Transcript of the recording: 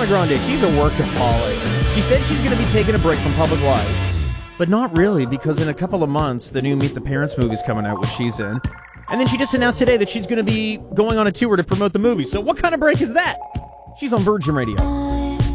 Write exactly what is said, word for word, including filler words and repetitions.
Ariana Grande, she's a workaholic. She said she's going to be taking a break from public life. But not really, because in a couple of months, the new Meet the Parents movie's coming out, which she's in. And then she just announced today that she's going to be going on a tour to promote the movie. So what kind of break is that? She's on Virgin Radio.